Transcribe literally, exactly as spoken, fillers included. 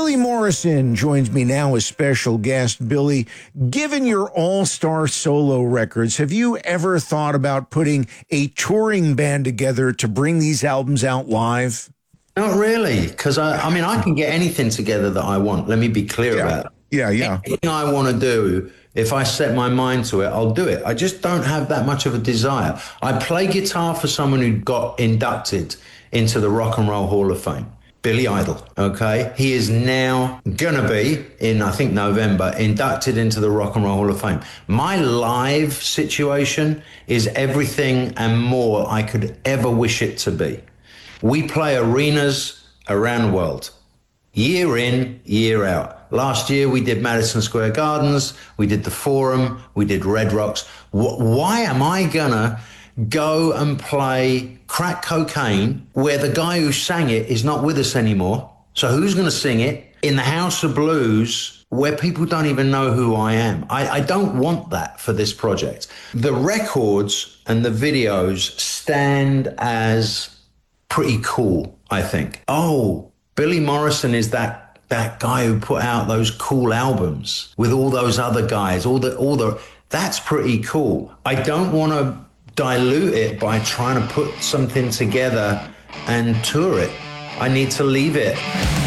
Billy Morrison joins me now as special guest. Billy, given your all-star solo records, have you ever thought about putting a touring band together to bring these albums out live? Not really, because I, I mean, I can get anything together that I want. Let me be clear Yeah. about it. Yeah, yeah. Anything I want to do, if I set my mind to it, I'll do it. I just don't have that much of a desire. I play guitar for someone who got inducted into the Rock and Roll Hall of Fame. Billy Idol, okay? He is now gonna be, in I think November, inducted into the Rock and Roll Hall of Fame. My live situation is everything and more I could ever wish it to be. We play arenas around the world, year in, year out. Last year we did Madison Square Gardens, we did the Forum, we did Red Rocks. Why am I gonna go and play Crack Cocaine where the guy who sang it is not with us anymore? So who's going to sing it in the House of Blues where people don't even know who I am? I, I don't want that for this project. The records and the videos stand as pretty cool, I think. Oh, Billy Morrison is that that guy who put out those cool albums with all those other guys, all the all the that's pretty cool. I don't want to dilute it by trying to put something together and tour it. I need to leave it